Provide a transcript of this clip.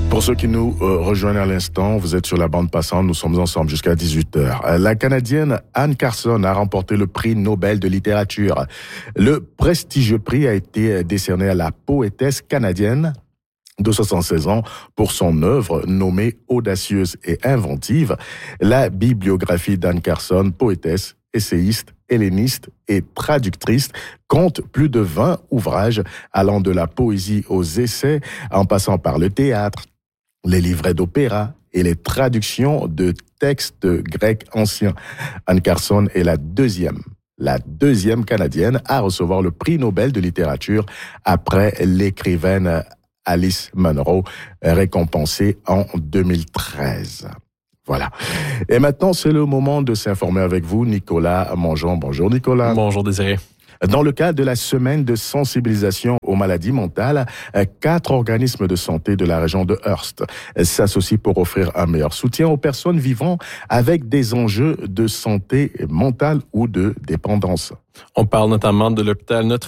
Pour ceux qui nous rejoignent à l'instant, vous êtes sur la bande passante, nous sommes ensemble jusqu'à 18h. La Canadienne Anne Carson a remporté le prix Nobel de littérature. Le prestigieux prix a été décerné à la poétesse canadienne de 76 ans pour son œuvre nommée audacieuse et inventive. La bibliographie d'Anne Carson, poétesse, essayiste, helléniste et traductrice, compte plus de 20 ouvrages allant de la poésie aux essais, en passant par le théâtre, les livrets d'opéra et les traductions de textes grecs anciens. Anne Carson est la deuxième Canadienne à recevoir le prix Nobel de littérature après l'écrivaine Alice Munro, récompensée en 2013. Voilà. Et maintenant, c'est le moment de s'informer avec vous, Nicolas Mongeon. Bonjour Nicolas. Bonjour Désiré. Dans le cadre de la semaine de sensibilisation aux maladies mentales, 4 organismes de santé de la région de Hearst s'associent pour offrir un meilleur soutien aux personnes vivant avec des enjeux de santé mentale ou de dépendance. On parle notamment de l'hôpital Notre